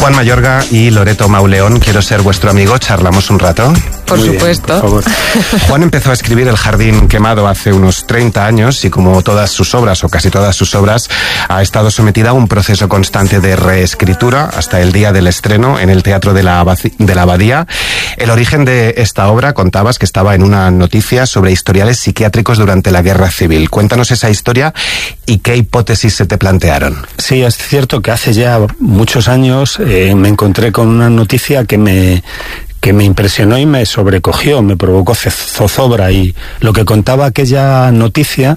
Juan Mayorga y Loreto Mauleón, quiero ser vuestro amigo, ¿charlamos un rato? Por supuesto. Bien, por favor. Juan empezó a escribir El Jardín Quemado hace unos 30 años y, como todas sus obras, o casi todas sus obras, ha estado sometida a un proceso constante de reescritura hasta el día del estreno en el Teatro de la Abadía. El origen de esta obra, contabas que estaba en una noticia sobre historiales psiquiátricos durante la Guerra Civil. Cuéntanos esa historia y qué hipótesis se te plantearon. Sí, es cierto que hace ya muchos años me encontré con una noticia que me impresionó y me sobrecogió, me provocó zozobra, y lo que contaba aquella noticia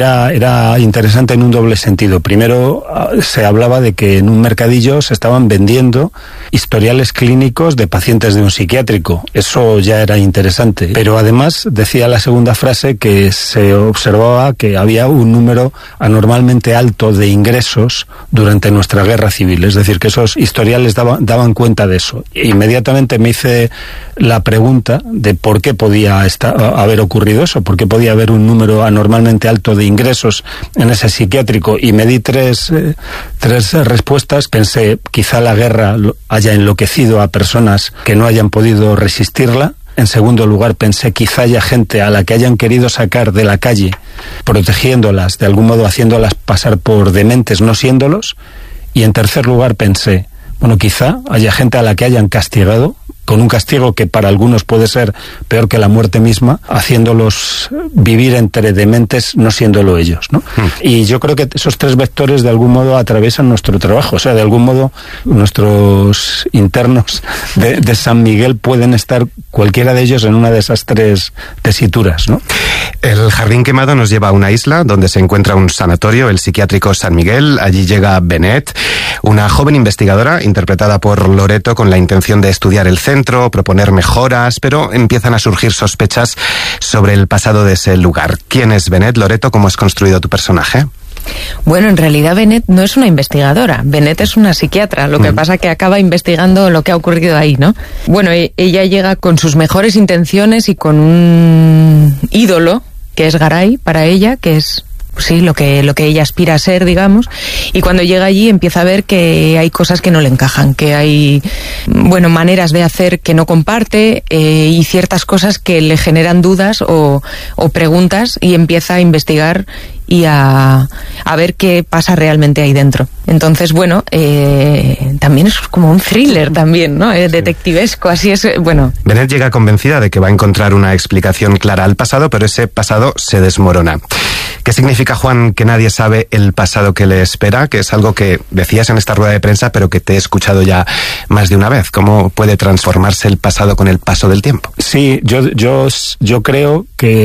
era interesante en un doble sentido. Primero, se hablaba de que en un mercadillo se estaban vendiendo historiales clínicos de pacientes de un psiquiátrico. Eso ya era interesante. Pero además decía la segunda frase que se observaba que había un número anormalmente alto de ingresos durante nuestra guerra civil. Es decir, que esos historiales daban cuenta de eso. Inmediatamente me hice la pregunta de por qué podía haber ocurrido eso, por qué podía haber un número anormalmente alto de ingresos en ese psiquiátrico, y me di tres respuestas. Pensé, quizá la guerra haya enloquecido a personas que no hayan podido resistirla. En segundo lugar, pensé, quizá haya gente a la que hayan querido sacar de la calle, protegiéndolas, de algún modo haciéndolas pasar por dementes, no siéndolos. Y en tercer lugar pensé, bueno, quizá haya gente a la que hayan castigado, con un castigo que para algunos puede ser peor que la muerte misma, haciéndolos vivir entre dementes, no siéndolo ellos, ¿no? Y yo creo que esos tres vectores de algún modo atraviesan nuestro trabajo. O sea, de algún modo nuestros internos de San Miguel pueden estar, cualquiera de ellos, en una de esas tres tesituras, ¿no? El Jardín Quemado nos lleva a una isla donde se encuentra un sanatorio, el psiquiátrico San Miguel. Allí llega Benet, una joven investigadora interpretada por Loreto con la intención de estudiar el centro, proponer mejoras, pero empiezan a surgir sospechas sobre el pasado de ese lugar. ¿Quién es Benet, Loreto? ¿Cómo has construido tu personaje? Bueno, en realidad Benet no es una investigadora, Benet es una psiquiatra, lo que pasa que acaba investigando lo que ha ocurrido ahí, ¿no? Bueno, ella llega con sus mejores intenciones y con un ídolo, que es Garay, para ella, que es... sí, lo que ella aspira a ser, digamos, y cuando llega allí empieza a ver que hay cosas que no le encajan, que hay, bueno, maneras de hacer que no comparte, y ciertas cosas que le generan dudas o preguntas, y empieza a investigar y a ver qué pasa realmente ahí dentro. Entonces, bueno, también es como un thriller también, ¿no? Detectivesco, así es, bueno. Benet llega convencida de que va a encontrar una explicación clara al pasado, pero ese pasado se desmorona. ¿Qué significa, Juan, que nadie sabe el pasado que le espera? Que es algo que decías en esta rueda de prensa, pero que te he escuchado ya más de una vez. ¿Cómo puede transformarse el pasado con el paso del tiempo? Sí, yo creo que